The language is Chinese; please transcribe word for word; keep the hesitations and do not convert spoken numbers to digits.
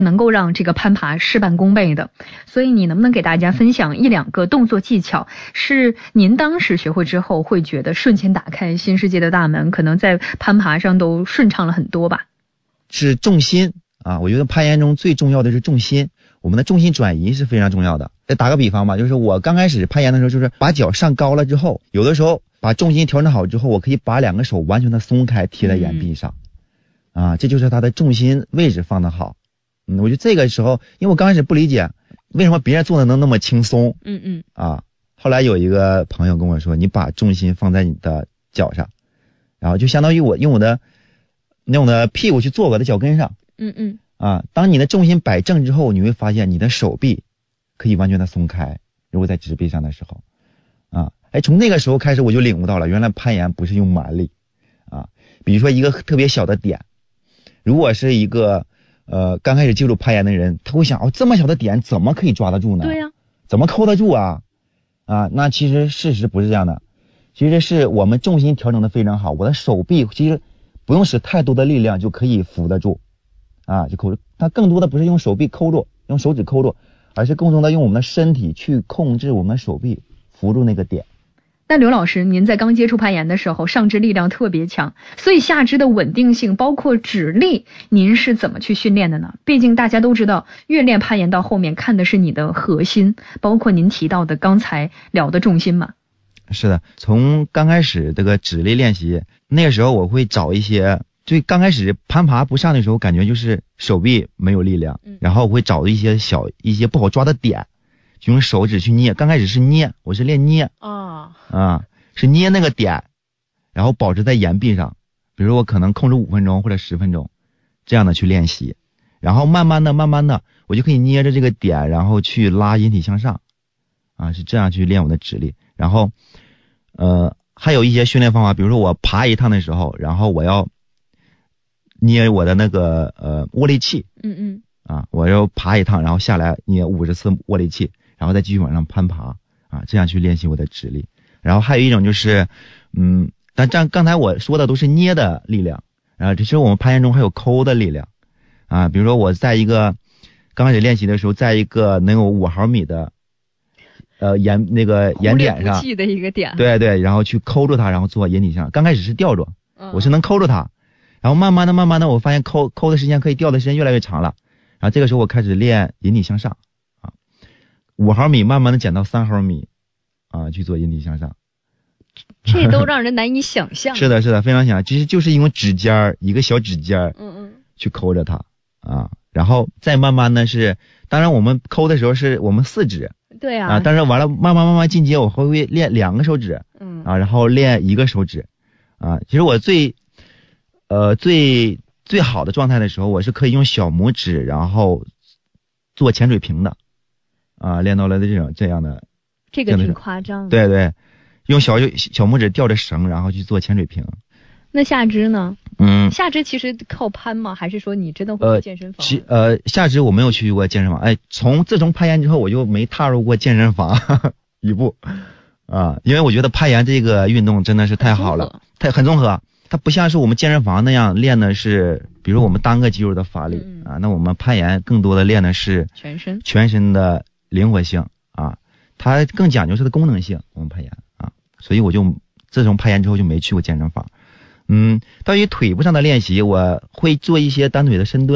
能够让这个攀爬事半功倍的。所以你能不能给大家分享一两个动作技巧，是您当时学会之后会觉得瞬间打开新世界的大门，可能在攀爬上都顺畅了很多吧？ 是重心啊，我觉得攀岩中最重要的是重心，我们的重心转移是非常重要的。再打个比方吧，就是我刚开始攀岩的时候，就是把脚上高了之后，有的时候把重心调整好之后，我可以把两个手完全的松开贴在岩壁上、嗯、啊，这就是它的重心位置放得好。嗯，我觉得这个时候，因为我刚开始不理解为什么别人做的能那么轻松， 嗯嗯啊，后来有一个朋友跟我说，你把重心放在你的脚上，然后就相当于我用我的用我的屁股去坐我的脚跟上， 嗯嗯啊，当你的重心摆正之后，你会发现你的手臂可以完全的松开，如果在直壁上的时候，啊，哎，从那个时候开始我就领悟到了，原来攀岩不是用蛮力，啊，比如说一个特别小的点，如果是一个呃，刚开始接触攀岩的人，他会想，哦，这么小的点怎么可以抓得住呢？ 对呀、啊， 怎么扣得住啊？啊，那其实事实不是这样的，其实是我们重心调整的非常好，我的手臂其实不用使太多的力量就可以扶得住，啊，就扣住。它更多的不是用手臂扣住，用手指扣住，而是更多的用我们的身体去控制我们的手臂扶住那个点。 那刘老师，您在刚接触攀岩的时候，上肢力量特别强，所以下肢的稳定性包括指力，您是怎么去训练的呢？毕竟大家都知道，越练攀岩到后面看的是你的核心，包括您提到的刚才聊的重心嘛。 是的，从刚开始这个指力练习，那个时候我会找一些，最刚开始攀爬不上的时候，感觉就是手臂没有力量， 嗯、 然后我会找一些小一些不好抓的点，就用手指去捏。刚开始是捏，我是练捏啊、 哦、啊，是捏那个点，然后保持在岩壁上，比如我可能控制五分钟或者十分钟，这样的去练习，然后慢慢的慢慢的我就可以捏着这个点，然后去拉引体向上啊，是这样去练我的指力。然后呃还有一些训练方法，比如说我爬一趟的时候，然后我要捏我的那个呃握力器， 嗯嗯啊，我要爬一趟，然后下来捏五十次握力器，然后再继续往上攀爬啊，这样去练习我的指力。然后还有一种就是嗯但这样刚才我说的都是捏的力量，然后其实我们攀岩中还有抠的力量啊，比如说我在一个刚开始练习的时候，在一个能有五毫米的呃岩那个岩点上的一个点， 对对，然后去抠住它，然后做引体向上。刚开始是吊着、嗯、我是能抠住它，然后慢慢的慢慢的我发现抠抠的时间可以吊的时间越来越长了，然后这个时候我开始练引体向上啊，五毫米慢慢的减到三毫米啊，去做引体向上。 这都让人难以想象。 是的是的，非常想，其实就是用指尖一个小指尖嗯嗯去抠着它啊，然后再慢慢的是，当然我们抠的时候是我们四指， 对啊， 啊，但是完了慢慢慢慢进阶，我会练两个手指， 嗯啊，然后练一个手指，啊，其实我最呃最最好的状态的时候，我是可以用小拇指然后做潜水瓶的，啊，练到了这种这样的， 这个挺夸张的， 对对，用小小拇指吊着绳，然后去做潜水瓶。 那下肢呢？ 嗯， 下肢其实靠攀吗？还是说你真的会去健身房？ 呃，其呃下肢我没有去过健身房，哎，从自从攀岩之后，我就没踏入过健身房呵呵一步啊，因为我觉得攀岩这个运动真的是太好了，太很综合，它不像是我们健身房那样练的是，比如我们单个肌肉的发力、嗯、啊，那我们攀岩更多的练的是全身全身的灵活性啊，它更讲究是的功能性，我们攀岩啊，所以我就自从攀岩之后就没去过健身房。嗯，到于腿部上的练习，我会做一些单腿的深蹲。